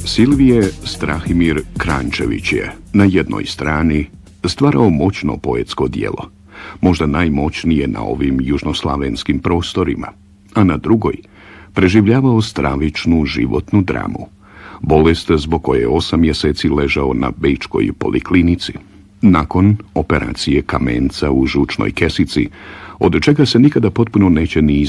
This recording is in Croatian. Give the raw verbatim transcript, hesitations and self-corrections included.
Silvije Strahimir Kranjčević je na jednoj strani stvarao moćno poetsko djelo, možda najmoćnije na ovim južnoslavenskim prostorima, a na drugoj preživljavao stravičnu životnu dramu, bolest zbog koje je osam mjeseci ležao na bečkoj poliklinici, nakon operacije kamenca u žučnoj kesici, od čega se nikada potpuno neće ni